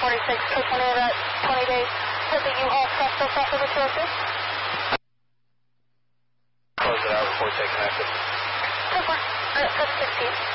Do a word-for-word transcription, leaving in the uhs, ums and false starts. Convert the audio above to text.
forty-six, K twenty-eight at twenty days. Put the U-Haul suspect off of the two oh two. Close it out before taking exit. So far, uh, seven sixteen.